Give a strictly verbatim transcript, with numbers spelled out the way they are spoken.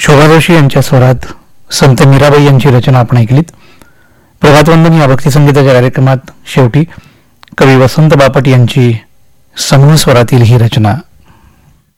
शोभा जोशी यांच्या स्वरात संत मीराबाई यांची रचना आपण ऐकलीत. प्रभातवंदन या भक्तिसंगीताच्या कार्यक्रमात शेवटी कवी वसंत बापट यांची समूह स्वरातील ही रचना